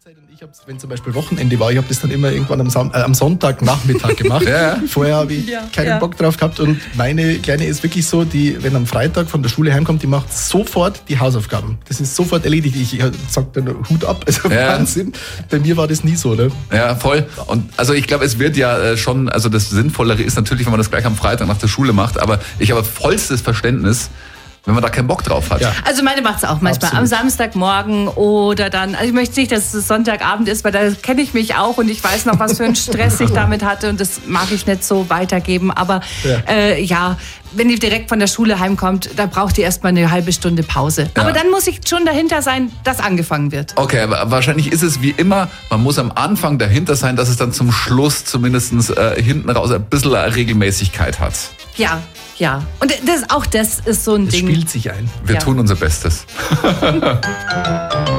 Wenn zum Beispiel Wochenende war, ich habe das dann immer irgendwann am Sonntagnachmittag gemacht. Ja. Vorher habe ich keinen Bock drauf gehabt. Und meine Kleine ist wirklich so, die, wenn am Freitag von der Schule heimkommt, die macht sofort die Hausaufgaben. Das ist sofort erledigt. Ich sag dann Hut ab. Also Wahnsinn. Bei mir war das nie so, ne? Ja, voll. Und also ich glaube, es wird ja schon, also das Sinnvollere ist natürlich, wenn man das gleich am Freitag nach der Schule macht. Aber ich habe vollstes Verständnis, wenn man da keinen Bock drauf hat. Ja. Also meine macht es auch manchmal. Absolut. Am Samstagmorgen oder dann, also ich möchte nicht, dass es Sonntagabend ist, weil da kenne ich mich auch und ich weiß noch, was für einen Stress ich damit hatte und das mag ich nicht so weitergeben. Aber wenn die direkt von der Schule heimkommt, da braucht die erstmal eine halbe Stunde Pause. Ja. Aber dann muss ich schon dahinter sein, dass angefangen wird. Okay, aber wahrscheinlich ist es wie immer, man muss am Anfang dahinter sein, dass es dann zum Schluss zumindest hinten raus ein bisschen Regelmäßigkeit hat. Ja. Und das ist so ein Ding. Es spielt sich ein. Wir tun unser Bestes.